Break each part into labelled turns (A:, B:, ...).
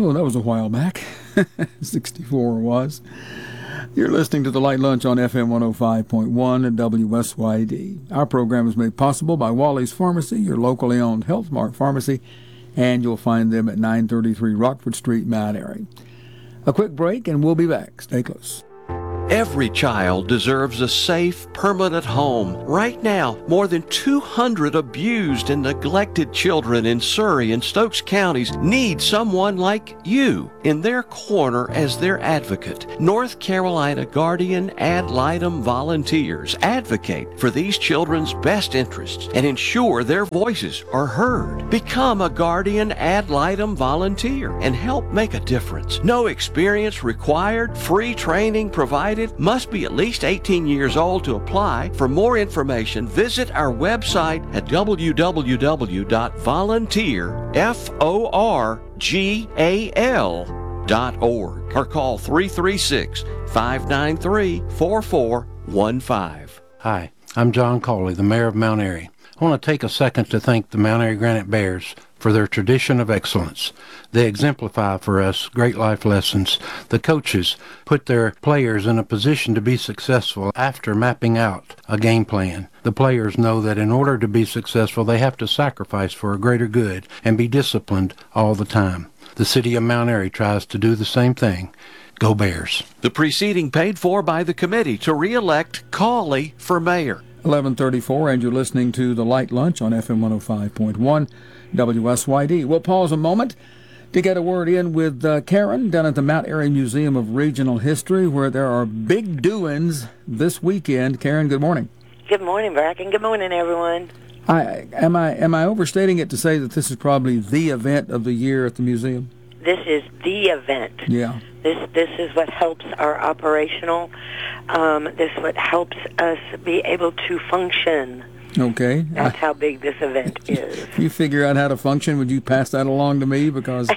A: Oh, that was a while back. 64 was. You're listening to The Light Lunch on FM 105.1 at WSYD. Our program is made possible by Wally's Pharmacy, your locally owned Health Mart pharmacy, and you'll find them at 933 Rockford Street, Mount Airy. A quick break, and we'll be back. Stay close.
B: Every child deserves a safe, permanent home. Right now, more than 200 abused and neglected children in Surry and Stokes counties need someone like you in their corner as their advocate. North Carolina Guardian Ad Litem volunteers advocate for these children's best interests and ensure their voices are heard. Become a Guardian Ad Litem volunteer and help make a difference. No experience required, free training provided, must be at least 18 years old to apply. For more information, visit our website at www.volunteerforgal.org or call 336-593-4415.
C: Hi, I'm John Cawley, the mayor of Mount Airy. I want to take a second to thank the Mount Airy Granite Bears for their tradition of excellence. They exemplify for us great life lessons. The coaches put their players in a position to be successful after mapping out a game plan. The players know that in order to be successful, they have to sacrifice for a greater good and be disciplined all the time. The city of Mount Airy tries to do the same thing. Go Bears.
B: The preceding paid for by the committee to re-elect Cawley for mayor.
A: 11:34, and you're listening to The Light Lunch on FM 105.1 WSYD. We'll pause a moment to get a word in with Karen down at the Mount Airy Museum of Regional History, where there are big doings this weekend. Karen, good morning.
D: Good morning, Bracken. Good morning, everyone.
A: Am I overstating it to say that this is probably the event of the year at the museum?
D: This is the event.
A: Yeah.
D: This is what helps our operational. This is what helps us be able to function.
A: Okay.
D: That's how big this event is.
A: If you figure out how to function, would you pass that along to me? Because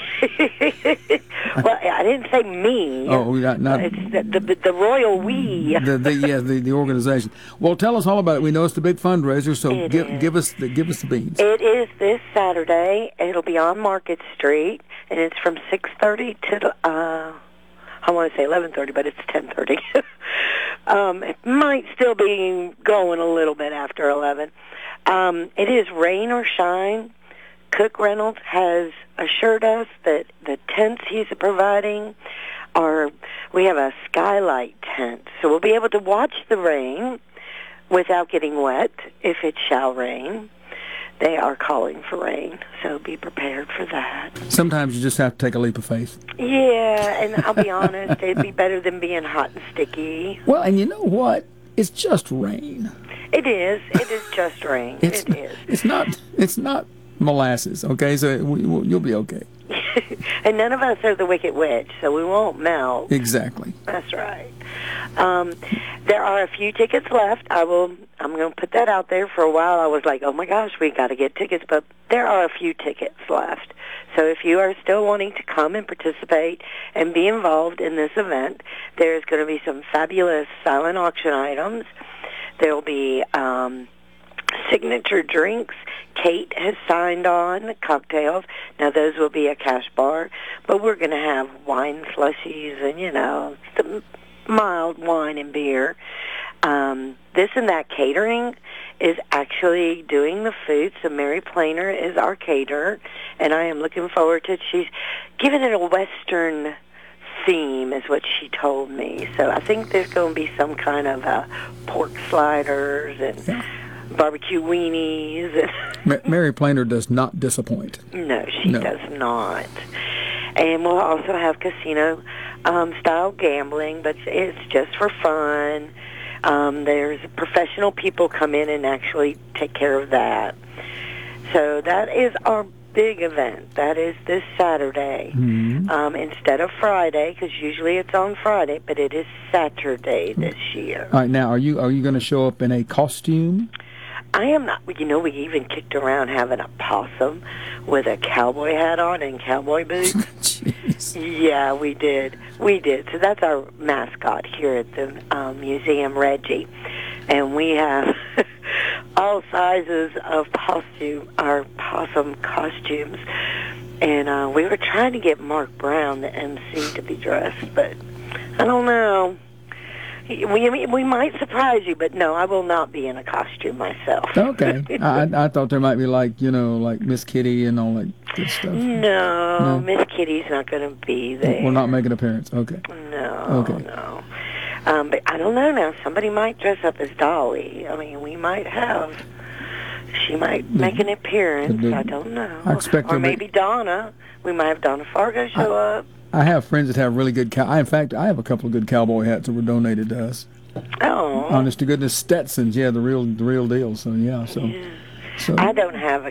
D: well, I didn't say me.
A: Oh, not
D: it's the royal we.
A: The organization. Well, tell us all about it. We know it's the big fundraiser, so give us the beans.
D: It is this Saturday. It'll be on Market Street, and it's from 6:30 to I want to say 11:30, but it's 10:30. It might still be going a little bit after 11. It is rain or shine. Cook Reynolds has assured us that the tents he's providing we have a skylight tent, so we'll be able to watch the rain without getting wet if it shall rain. They are calling for rain, so be prepared for that.
A: Sometimes you just have to take a leap of faith.
D: Yeah, and I'll be honest, it'd be better than being hot and sticky.
A: Well, and you know what? It's just rain.
D: It is. It is just rain. It is.
A: It's not molasses, okay? So you'll be okay.
D: And none of us are the Wicked Witch, so we won't melt.
A: Exactly.
D: That's right. There are a few tickets left. I'm going to put that out there. For a while I was like, oh my gosh, we got to get tickets, but there are a few tickets left. So if you are still wanting to come and participate and be involved in this event, there's going to be some fabulous silent auction items. There'll be signature drinks. Kate has signed on cocktails. Now, those will be a cash bar, but we're going to have wine slushies and, some mild wine and beer. This and That Catering is actually doing the food, so Mary Planer is our caterer, and I am looking forward to it. She's given it a Western theme, is what she told me. So I think there's going to be some kind of pork sliders and barbecue weenies.
A: Mary Planer does not disappoint.
D: No, she does not. And we'll also have casino-style gambling, but it's just for fun. There's professional people come in and actually take care of that. So that is our big event. That is this Saturday instead of Friday, because usually it's on Friday, but it is Saturday this year.
A: All right, now, are you going to show up in a costume?
D: I am not. We even kicked around having a possum with a cowboy hat on and cowboy boots.
A: Jeez.
D: Yeah, we did. So that's our mascot here at the museum, Reggie. And we have all sizes of possum costumes. And we were trying to get Mark Brown, the MC, to be dressed, but I don't know. We might surprise you, but no, I will not be in a costume myself.
A: Okay. I thought there might be like Miss Kitty and all that good stuff.
D: No, Miss Kitty's not going to be there.
A: We're not making an appearance. Okay.
D: No, no. But I don't know now. Somebody might dress up as Dolly. I mean, we might have. She might make an appearance. I don't know.
A: I expect
D: or maybe Donna. We might have Donna Fargo show up.
A: I have friends that have really good in fact, I have a couple of good cowboy hats that were donated to us.
D: Oh.
A: Honest to goodness, Stetsons, the real deal. So, yeah. So
D: I don't have a